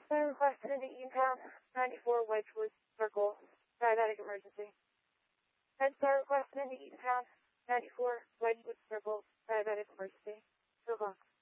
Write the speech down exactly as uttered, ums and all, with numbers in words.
Star requested in the Eaton ninety-four Wedgewood Circle, diabetic emergency. Head Star requested in the Eaton ninety-four Wedgewood Circle, diabetic emergency. two o'clock.